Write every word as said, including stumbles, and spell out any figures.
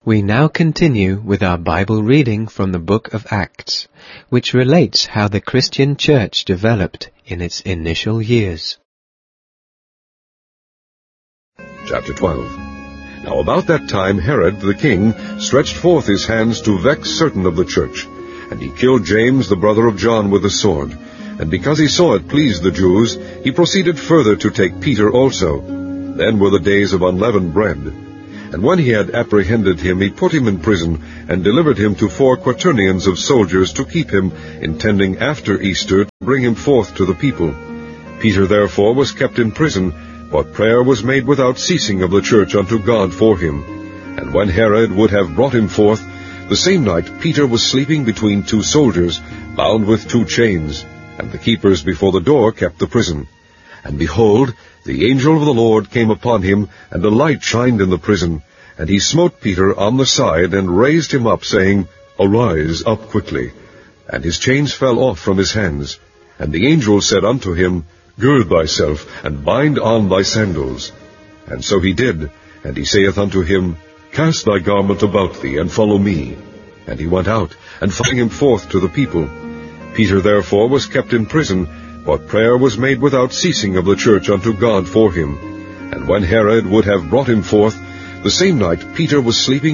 We now continue with our Bible reading from the book of Acts, which relates how the Christian church developed in its initial years. Chapter twelve. Now about that time Herod the king stretched forth his hands to vex certain of the church, and he killed James the brother of John with a sword. And because he saw it pleased the Jews, he proceeded further to take Peter also. Then were the days of unleavened bread. And when he had apprehended him, he put him in prison, and delivered him to four quaternions of soldiers to keep him, intending after Easter to bring him forth to the people. Peter therefore was kept in prison, but prayer was made without ceasing of the church unto God for him. And when Herod would have brought him forth, the same night Peter was sleeping between two soldiers, bound with two chains, and the keepers before the door kept the prison. And behold, the angel of the Lord came upon him, and a light shined in the prison. And he smote Peter on the side, and raised him up, saying, Arise up quickly. And his chains fell off from his hands. And the angel said unto him, Gird thyself, and bind on thy sandals. And so he did. And he saith unto him, Cast thy garment about thee, and follow me. And he went out, and following him forth to the people. Peter therefore was kept in prison, but prayer was made without ceasing of the church unto God for him. And when Herod would have brought him forth, the same night Peter was sleeping